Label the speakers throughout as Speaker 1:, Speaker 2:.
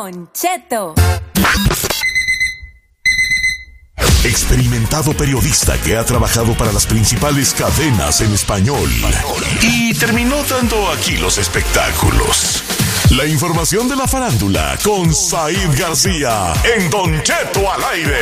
Speaker 1: Don Cheto.
Speaker 2: Experimentado periodista que ha trabajado para las principales cadenas en español y terminó dando aquí los espectáculos. La información de la farándula con Said García en Don Cheto al aire.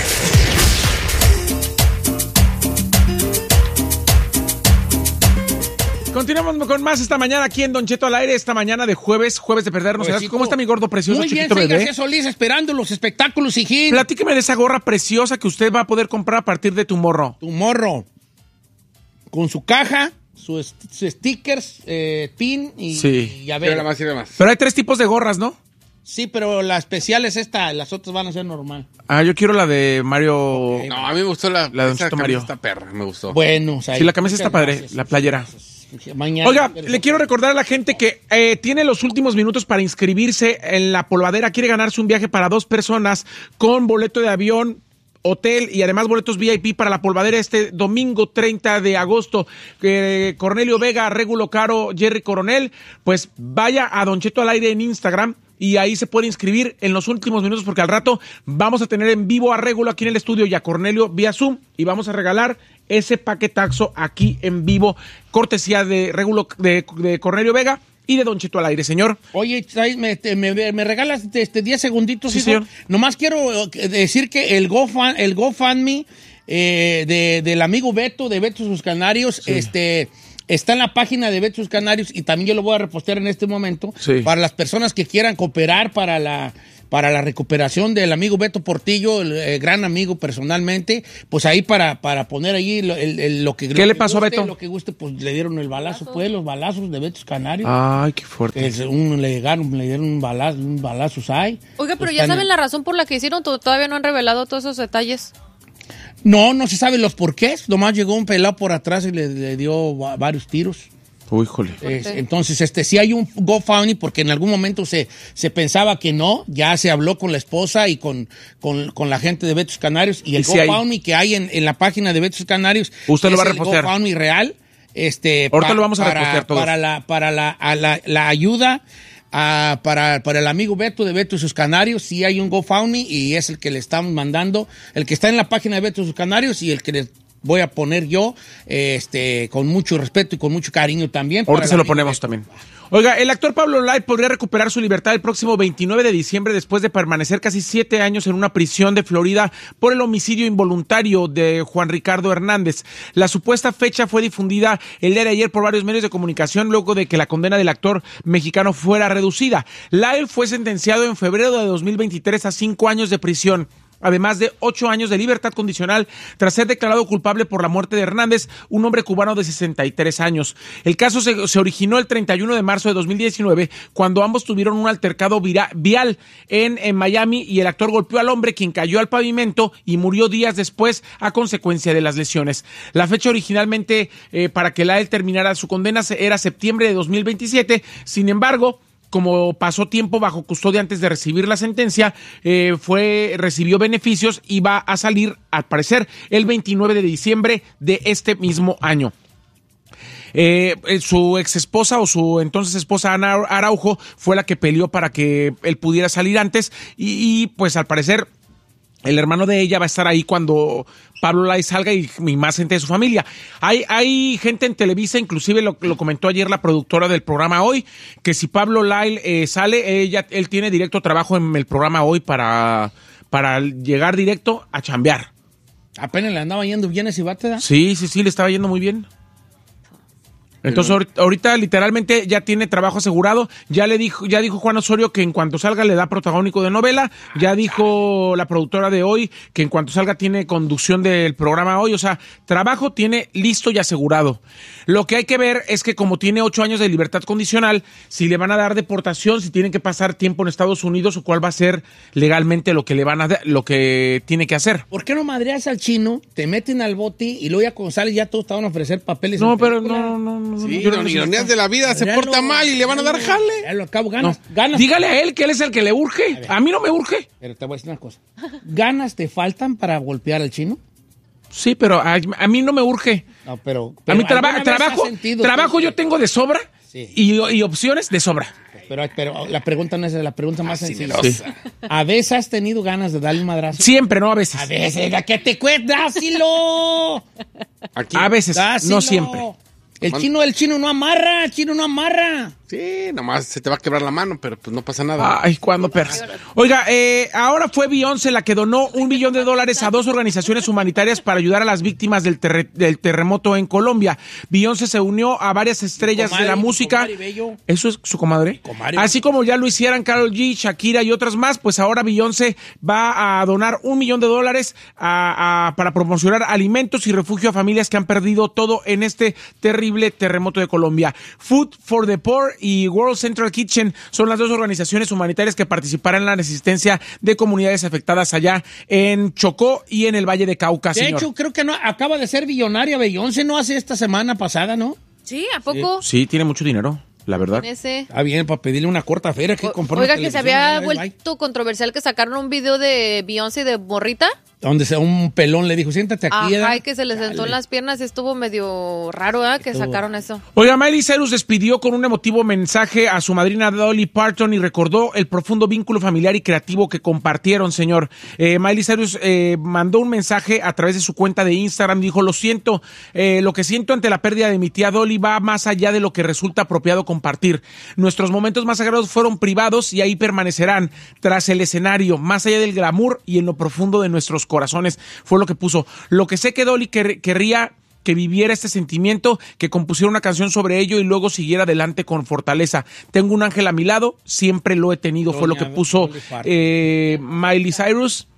Speaker 3: Continuamos con más esta mañana aquí en Don Cheto al aire, esta mañana de jueves de perdernos.
Speaker 4: Pues,
Speaker 3: ¿Cómo está mi gordo precioso,
Speaker 4: muy
Speaker 3: chiquito
Speaker 4: bien,
Speaker 3: bebé?
Speaker 4: García Solís, esperando los espectáculos, hijín.
Speaker 3: Platíqueme de esa gorra preciosa que usted va a poder comprar a partir de tu morro.
Speaker 4: Tu morro, con su caja, sus stickers, pin y,
Speaker 3: Sí.
Speaker 4: y a ver.
Speaker 3: Pero hay 3 tipos de gorras, ¿no?
Speaker 4: Sí, pero la especial es esta, las otras van a ser normal.
Speaker 3: Ah, yo quiero la de Mario.
Speaker 5: No, a mí me gustó la
Speaker 3: de Don
Speaker 5: esa
Speaker 3: Cheto Mario.
Speaker 5: camisa perra, me gustó.
Speaker 4: Bueno, o sea,
Speaker 3: Sí, la camisa está
Speaker 4: muchas
Speaker 3: padre,
Speaker 4: gracias.
Speaker 3: la playera.
Speaker 4: Mañana,
Speaker 3: Oiga, le quiero recordar a la gente que tiene los últimos minutos para inscribirse en la polvadera. Quiere ganarse un viaje para 2 personas con boleto de avión, hotel y además boletos VIP para la polvadera este domingo 30 de agosto. Cornelio Vega, Régulo Caro, Jerry Coronel, pues vaya a Don Cheto al aire en Instagram y ahí se puede inscribir en los últimos minutos porque al rato vamos a tener en vivo a Régulo aquí en el estudio y a Cornelio vía Zoom y vamos a regalar ese paquetaxo aquí en vivo, cortesía de Régulo, de Cornelio Vega y de Don Cheto al aire, señor.
Speaker 4: Oye, me regalas 10 segunditos,
Speaker 3: Sí,
Speaker 4: hijo?
Speaker 3: señor.
Speaker 4: Nomás quiero decir que el GoFundMe del amigo Beto, de Beto Sus Canarios,
Speaker 3: Sí.
Speaker 4: está en la página de Beto Sus Canarios y también yo lo voy a repostear en este momento
Speaker 3: Sí.
Speaker 4: para las personas que quieran cooperar para la recuperación del amigo Beto Portillo, el gran amigo personalmente, pues ahí para poner ahí lo que...
Speaker 3: ¿Qué le pasó a Beto?
Speaker 4: Lo que guste, pues le dieron el balazo, pues los balazos de Beto Canarios.
Speaker 3: Ay, qué fuerte.
Speaker 4: Le dieron un balazo, ¿sabes?
Speaker 6: Oiga, pero ya saben la razón por la que hicieron, todavía no han revelado todos esos detalles.
Speaker 4: No se sabe los porqués, nomás llegó un pelado por atrás y le dio varios tiros.
Speaker 3: Uy, híjole.
Speaker 4: Entonces, sí hay un GoFundMe porque en algún momento se pensaba que no, ya se habló con la esposa y con la gente de Betos Canarios y el
Speaker 3: sí
Speaker 4: GoFundMe que hay en la página de Betos Canarios.
Speaker 3: Usted lo va a
Speaker 4: es
Speaker 3: repostear.
Speaker 4: El GoFundMe real.
Speaker 3: Ahorita lo vamos a repostear todos.
Speaker 4: Para la ayuda para el amigo Beto de Beto y sus Canarios, sí hay un GoFundMe y es el que le estamos mandando, el que está en la página de Beto y sus Canarios y el que le voy a poner yo, con mucho respeto y con mucho cariño también.
Speaker 3: Ahorita se lo ponemos también. Oiga, el actor Pablo Lyle podría recuperar su libertad el próximo 29 de diciembre después de permanecer casi 7 años en una prisión de Florida por el homicidio involuntario de Juan Ricardo Hernández. La supuesta fecha fue difundida el día de ayer por varios medios de comunicación luego de que la condena del actor mexicano fuera reducida. Lyle fue sentenciado en febrero de 2023 a 5 años de prisión, además de 8 años de libertad condicional tras ser declarado culpable por la muerte de Hernández, un hombre cubano de 63 años. El caso se originó el 31 de marzo de 2019, cuando ambos tuvieron un altercado vial en Miami y el actor golpeó al hombre, quien cayó al pavimento y murió días después a consecuencia de las lesiones. La fecha originalmente para que Lyle terminara su condena era septiembre de 2027, sin embargo, como pasó tiempo bajo custodia antes de recibir la sentencia, recibió beneficios y va a salir, al parecer, el 29 de diciembre de este mismo año. Su ex esposa o su entonces esposa Ana Araujo fue la que peleó para que él pudiera salir antes y pues al parecer el hermano de ella va a estar ahí cuando Pablo Lyle salga y más gente de su familia. Hay gente en Televisa, inclusive lo comentó ayer la productora del programa Hoy, que si Pablo Lyle sale, él tiene directo trabajo en el programa Hoy para llegar directo a chambear.
Speaker 4: Apenas le andaba yendo bien ese bate, ¿da?
Speaker 3: Sí, le estaba yendo muy bien. Entonces ahorita literalmente ya tiene trabajo asegurado, ya dijo Juan Osorio que en cuanto salga le da protagónico de novela, ya dijo la productora de Hoy que en cuanto salga tiene conducción del programa Hoy, o sea, trabajo tiene listo y asegurado. Lo que hay que ver es que como tiene 8 años de libertad condicional, si le van a dar deportación, si tienen que pasar tiempo en Estados Unidos o cuál va a ser legalmente lo que tiene que hacer.
Speaker 4: ¿Por qué no madreas al chino, te meten al bote y luego ya cuando sales ya todos te van a ofrecer papeles?
Speaker 3: No, pero no.
Speaker 5: Sí, don ironías de la vida, se porta mal y le van a dar jale.
Speaker 4: Ya lo acabo, ganas.
Speaker 3: Dígale a él que él es el que le urge. A mí no me urge.
Speaker 4: Pero te voy a decir una cosa. ¿Ganas te faltan para golpear al chino?
Speaker 3: Sí, pero a mí no me urge.
Speaker 4: No, pero
Speaker 3: A mí
Speaker 4: ¿alguna vez has sentido
Speaker 3: trabajo
Speaker 4: tú?
Speaker 3: yo tengo de sobra.
Speaker 4: Sí. Sí.
Speaker 3: Y opciones de sobra.
Speaker 4: Pero la pregunta no es la pregunta más sencilla.
Speaker 3: Sí.
Speaker 4: ¿A veces has tenido ganas de darle un madrazo?
Speaker 3: Siempre, no a veces.
Speaker 4: A veces, ¿qué te cuesta? ¡Dásilo!
Speaker 5: Aquí.
Speaker 3: A veces,
Speaker 4: Dásilo.
Speaker 3: no siempre.
Speaker 4: El chino no amarra,
Speaker 5: Sí, nomás se te va a quebrar la mano, pero pues no pasa nada.
Speaker 3: Ay, cuándo, perras. Oiga, ahora fue Beyoncé la que donó $1 millón a 2 organizaciones humanitarias para ayudar a las víctimas del terremoto en Colombia. Beyoncé se unió a varias estrellas de la música. ¿Eso es su comadre? Así como ya lo hicieran Karol G, Shakira y otras más, pues ahora Beyoncé va a donar $1 millón para promocionar alimentos y refugio a familias que han perdido todo en este terrible terremoto de Colombia. Food for the Poor y World Central Kitchen son las dos organizaciones humanitarias que participarán en la asistencia de comunidades afectadas allá en Chocó y en el Valle de Cauca,
Speaker 4: De
Speaker 3: señor.
Speaker 4: hecho, creo que no acaba de ser billonaria Beyoncé, ¿no? Hace esta semana pasada, ¿no?
Speaker 6: Sí, ¿a poco?
Speaker 3: Sí, tiene mucho dinero, la verdad.
Speaker 6: Ese.
Speaker 4: Está bien, para pedirle una corta feria que compró.
Speaker 6: Oiga, que se había vuelto controversial que sacaron un video de Beyoncé de morrita.
Speaker 4: Donde un pelón le dijo, siéntate aquí.
Speaker 6: Ajá, y que se le sentó en las piernas y estuvo medio raro, ¿eh? Que sacaron eso.
Speaker 3: Oiga, Miley Cyrus despidió con un emotivo mensaje a su madrina Dolly Parton y recordó el profundo vínculo familiar y creativo que compartieron, señor. Miley Cyrus mandó un mensaje a través de su cuenta de Instagram. Dijo, lo siento, lo que siento ante la pérdida de mi tía Dolly va más allá de lo que resulta apropiado compartir. Nuestros momentos más sagrados fueron privados y ahí permanecerán, tras el escenario, más allá del glamour y en lo profundo de nuestros corazones, fue lo que puso. Lo que sé que Dolly querría que viviera este sentimiento, que compusiera una canción sobre ello y luego siguiera adelante con fortaleza. Tengo un ángel a mi lado, siempre lo he tenido, fue lo que puso Miley Cyrus.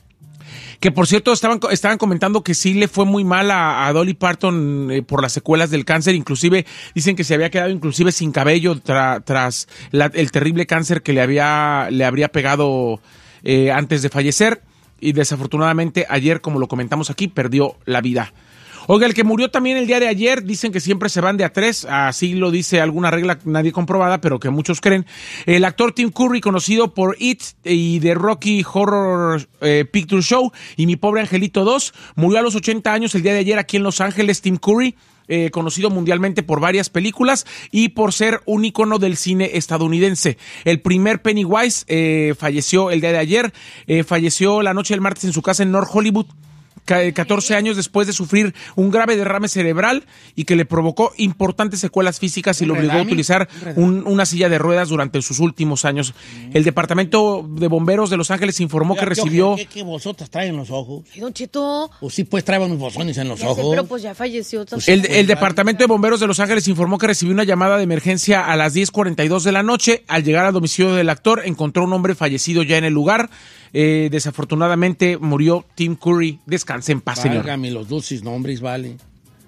Speaker 3: Que por cierto estaban comentando que sí le fue muy mal a Dolly Parton por las secuelas del cáncer, inclusive dicen que se había quedado inclusive sin cabello tras el terrible cáncer que le habría pegado antes de fallecer. Y desafortunadamente ayer, como lo comentamos aquí, perdió la vida. Oiga, el que murió también el día de ayer, dicen que siempre se van de a tres, así lo dice alguna regla nadie comprobada, pero que muchos creen. El actor Tim Curry, conocido por It y The Rocky Horror Picture Show y Mi Pobre Angelito 2, murió a los 80 años el día de ayer aquí en Los Ángeles. Tim Curry, conocido mundialmente por varias películas y por ser un ícono del cine estadounidense. El primer Pennywise falleció el día de ayer, falleció la noche del martes en su casa en North Hollywood, 14 años después de sufrir un grave derrame cerebral y que le provocó importantes secuelas físicas y lo obligó a utilizar una silla de ruedas durante sus últimos años. El Departamento de Bomberos de Los Ángeles informó que recibió...
Speaker 4: ¿Qué bozotas traen en los ojos?
Speaker 6: Ay, don Cheto.
Speaker 4: Pues sí, pues traen unos bozones en los
Speaker 6: Ya sé,
Speaker 4: ojos.
Speaker 6: pero pues ya falleció.
Speaker 3: El Departamento de Bomberos de Los Ángeles informó que recibió una llamada de emergencia a las 10:42 de la noche. Al llegar al domicilio del actor, encontró un hombre fallecido ya en el lugar. Desafortunadamente murió Tim Curry. Descanse en paz, señor.
Speaker 4: Válgame los dulces nombres, vale.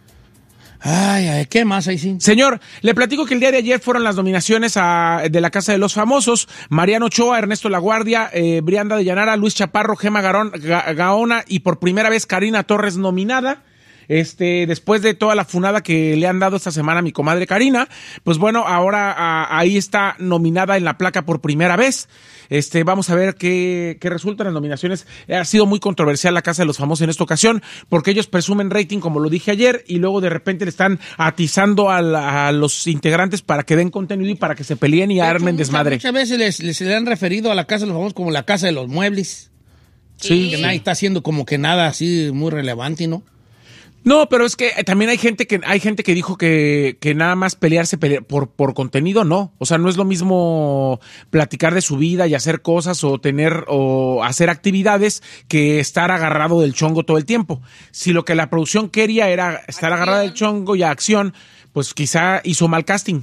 Speaker 4: Ay, ¿qué más ahí sí?
Speaker 3: Señor, le platico que el día de ayer fueron las nominaciones de la Casa de los Famosos. Mariano Ochoa, Ernesto Laguardia, Brianda de Llanara, Luis Chaparro, Gema Gaona y por primera vez Karina Torres nominada. Después de toda la funada que le han dado esta semana a mi comadre Karina, pues bueno, ahora ahí está nominada en la placa por primera vez. Vamos a ver qué resultan las nominaciones. Ha sido muy controversial la Casa de los Famosos en esta ocasión, porque ellos presumen rating, como lo dije ayer, y luego de repente le están atizando a los integrantes para que den contenido y para que se peleen y armen desmadre.
Speaker 4: Muchas veces le han referido a la Casa de los Famosos como la Casa de los Muebles.
Speaker 3: Sí.
Speaker 4: Que nadie está haciendo como que nada así muy relevante, ¿no?
Speaker 3: No, pero es que también hay gente que dijo que nada más pelearse por contenido, no. O sea, no es lo mismo platicar de su vida y hacer cosas o hacer actividades que estar agarrado del chongo todo el tiempo. Si lo que la producción quería era estar agarrada del chongo y acción, pues quizá hizo mal casting.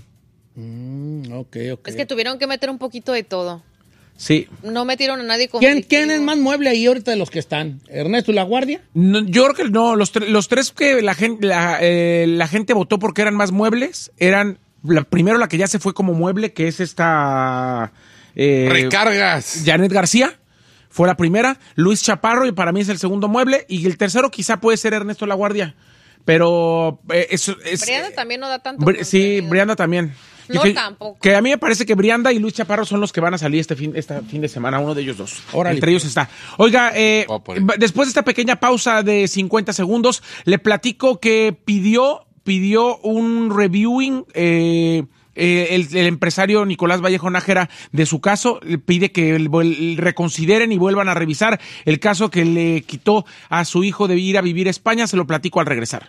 Speaker 4: Ok.
Speaker 6: Es que tuvieron que meter un poquito de todo.
Speaker 3: Sí.
Speaker 6: No metieron a nadie con...
Speaker 4: ¿Quién es más mueble ahí ahorita de los que están? ¿Ernesto y Laguardia?
Speaker 3: No, yo creo que no. Los tres que la gente votó porque eran más muebles eran primero la que ya se fue como mueble, que es esta...
Speaker 5: Recargas.
Speaker 3: Janet García. Fue la primera. Luis Chaparro, y para mí es el segundo mueble. Y el tercero quizá puede ser Ernesto Laguardia. Pero
Speaker 6: Brianda también no da tanto.
Speaker 3: Sí, Brianda también.
Speaker 6: No, tampoco.
Speaker 3: Que a mí me parece que Brianda y Luis Chaparro son los que van a salir este fin de semana, uno de ellos dos.
Speaker 4: Órale.
Speaker 3: Entre ellos está. Oiga, después de esta pequeña pausa de 50 segundos, le platico que pidió un reviewing el empresario Nicolás Vallejo Nájera de su caso, pide que reconsideren y vuelvan a revisar el caso que le quitó a su hijo de ir a vivir a España. Se lo platico al regresar.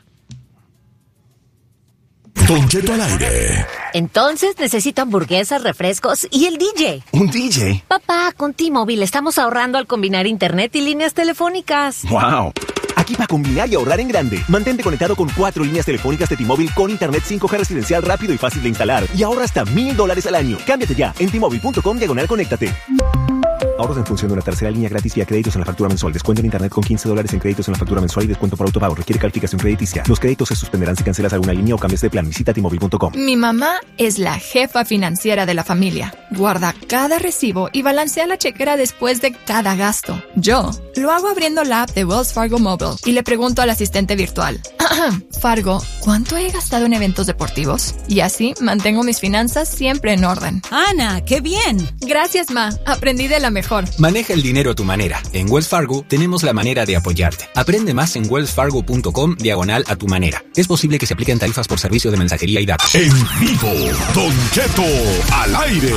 Speaker 2: Don Cheto al aire.
Speaker 1: Entonces necesito hamburguesas, refrescos y el DJ.
Speaker 7: ¿Un DJ?
Speaker 1: Papá, con T-Mobile estamos ahorrando al combinar internet y líneas telefónicas.
Speaker 7: ¡Wow! Aquí para combinar y ahorrar en grande. Mantente conectado con 4 líneas telefónicas de T-Mobile con internet 5G residencial rápido y fácil de instalar. Y ahorra hasta $1,000 al año. Cámbiate ya en T-Mobile.com/conéctate. Ahorros en función de una tercera línea gratis vía créditos en la factura mensual. Descuento en internet con $15 en créditos en la factura mensual y descuento por autopago. Requiere calificación crediticia. Los créditos se suspenderán si cancelas alguna línea o cambias de plan. Visita T-Mobile.com.
Speaker 8: Mi mamá es la jefa financiera de la familia. Guarda cada recibo y balancea la chequera después de cada gasto. Yo lo hago abriendo la app de Wells Fargo Mobile y le pregunto al asistente virtual. Fargo, ¿cuánto he gastado en eventos deportivos? Y así mantengo mis finanzas siempre en orden.
Speaker 9: Ana, ¡qué bien!
Speaker 8: Gracias, Ma. Aprendí de la mejor.
Speaker 10: Maneja el dinero a tu manera. En Wells Fargo tenemos la manera de apoyarte. Aprende más en wellsfargo.com/a-tu-manera. Es posible que se apliquen tarifas por servicio de mensajería y datos.
Speaker 2: En vivo, Don Cheto al aire.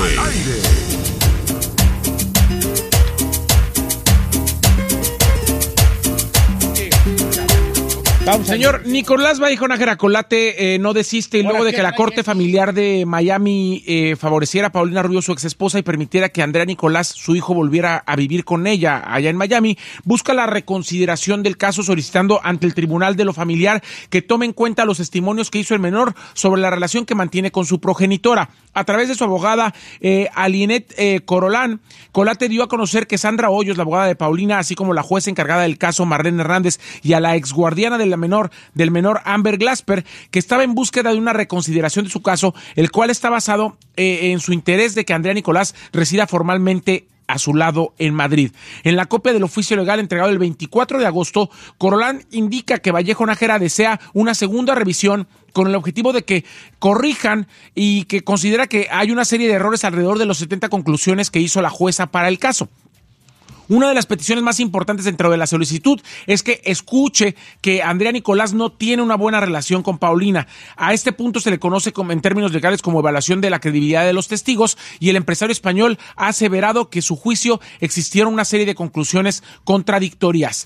Speaker 3: Señor Nicolás Vallejo Nájera Colate no desiste y luego de que la corte familiar de Miami favoreciera a Paulina Rubio, su exesposa, y permitiera que Andrea Nicolás, su hijo, volviera a vivir con ella allá en Miami, busca la reconsideración del caso solicitando ante el Tribunal de lo Familiar que tome en cuenta los testimonios que hizo el menor sobre la relación que mantiene con su progenitora. A través de su abogada Alinet Corolán, Colate dio a conocer que Sandra Hoyos, la abogada de Paulina, así como la jueza encargada del caso Marlene Hernández y a la exguardiana del menor Amber Glasper, que estaba en búsqueda de una reconsideración de su caso, el cual está basado en su interés de que Andrea Nicolás resida formalmente a su lado en Madrid. En la copia del oficio legal entregado el 24 de agosto, Corolán indica que Vallejo Nájera desea una segunda revisión con el objetivo de que corrijan y que considera que hay una serie de errores alrededor de los 70 conclusiones que hizo la jueza para el caso. Una de las peticiones más importantes dentro de la solicitud es que escuche que Andrea Nicolás no tiene una buena relación con Paulina. A este punto se le conoce en términos legales como evaluación de la credibilidad de los testigos, y el empresario español ha aseverado que en su juicio existieron una serie de conclusiones contradictorias.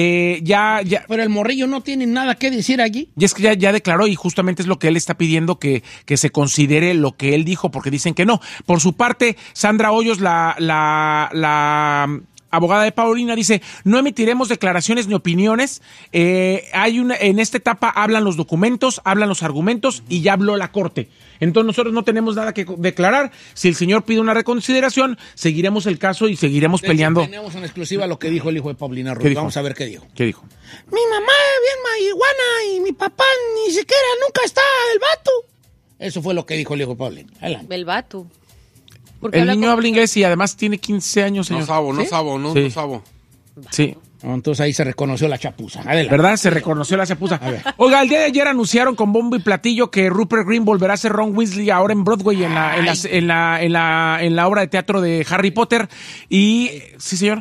Speaker 4: Pero el morrillo no tiene nada que decir allí.
Speaker 3: Y es que ya declaró, y justamente es lo que él está pidiendo, que se considere lo que él dijo, porque dicen que no. Por su parte, Sandra Hoyos, la abogada de Paulina, dice: no emitiremos declaraciones ni opiniones. En esta etapa hablan los documentos, hablan los argumentos y ya habló la corte. Entonces nosotros no tenemos nada que declarar. Si el señor pide una reconsideración, seguiremos el caso y seguiremos peleando.
Speaker 4: Tenemos en exclusiva lo que dijo el hijo de Paulina Rubio. Vamos a ver qué dijo.
Speaker 3: ¿Qué dijo?
Speaker 4: Mi mamá es bien marihuana y mi papá ni siquiera nunca está el vato. Eso fue lo que dijo el hijo de Paulina. Adelante.
Speaker 6: El vato.
Speaker 3: El niño habla inglés y además tiene 15 años, señor.
Speaker 5: No sabo.
Speaker 3: Sí.
Speaker 4: Entonces ahí se reconoció la chapuza. Adelante.
Speaker 3: ¿Verdad? Se reconoció la chapuza. Oiga, el día de ayer anunciaron con bombo y platillo que Rupert Grint volverá a ser Ron Weasley ahora en Broadway en la obra de teatro de Harry Potter. Y sí, señor.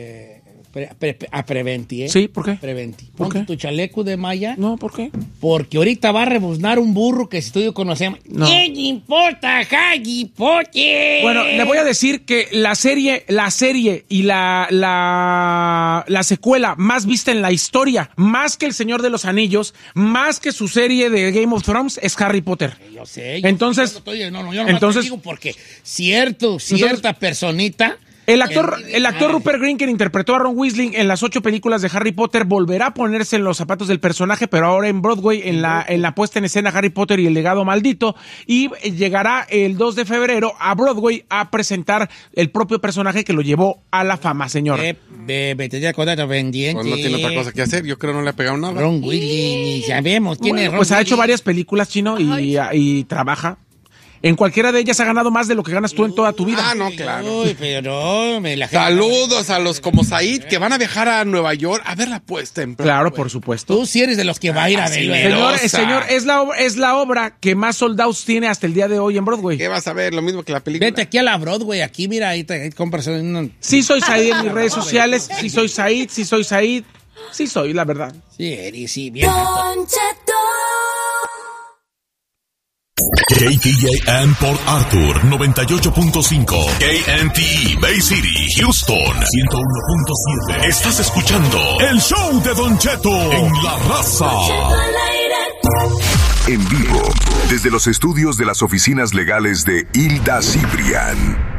Speaker 4: A Preventi, ¿eh?
Speaker 3: Sí, ¿por qué?
Speaker 4: Preventi.
Speaker 3: ¿Por qué?
Speaker 4: ¿Tu chaleco de malla?
Speaker 3: No, ¿por qué?
Speaker 4: Porque ahorita va a rebuznar un burro que si tú y yo conocemos.
Speaker 3: No.
Speaker 4: ¿Qué importa, Harry Potter?
Speaker 3: Bueno, le voy a decir que la serie y la secuela más vista en la historia, más que El Señor de los Anillos, más que su serie de Game of Thrones, es Harry Potter.
Speaker 4: Yo sé.
Speaker 3: Entonces,
Speaker 4: yo no te digo porque cierta personita.
Speaker 3: El actor Rupert Grint, quien interpretó a Ron Weasley en las 8 películas de Harry Potter, volverá a ponerse en los zapatos del personaje, pero ahora en Broadway, en la puesta en escena Harry Potter y el legado maldito, y llegará el 2 de febrero a Broadway a presentar el propio personaje que lo llevó a la fama, señor.
Speaker 4: Vete ya con datos pendientes.
Speaker 5: Pues no tiene otra cosa que hacer, yo creo que no le ha pegado nada.
Speaker 4: Ron Weasley, ni sabemos quién es Ron
Speaker 3: Pues
Speaker 4: Weasley.
Speaker 3: ha hecho varias películas, Chino, y trabaja. En cualquiera de ellas ha ganado más de lo que ganas tú en toda tu vida.
Speaker 5: Ah, no, claro.
Speaker 4: Uy, pero la gente...
Speaker 5: Saludos a los como Said que van a viajar a Nueva York a ver la puesta en Broadway.
Speaker 3: Claro, por supuesto.
Speaker 4: Tú sí eres de los que va a ir a ver.
Speaker 3: Señor, es la obra que más sold outs tiene hasta el día de hoy en Broadway.
Speaker 5: ¿Qué vas a ver? Lo mismo que la película.
Speaker 4: Vete aquí a la Broadway, aquí mira, ahí te compras una...
Speaker 3: Sí soy Said en mis redes sociales, sí soy Said, sí soy, la verdad.
Speaker 4: Sí, eres, sí, bien.
Speaker 2: KTAN Port Arthur 98.5. KNTE Bay City, Houston 101.7. Estás escuchando el show de Don Cheto en La Raza.
Speaker 9: En vivo, desde los estudios de las oficinas legales de Hilda Cibrián.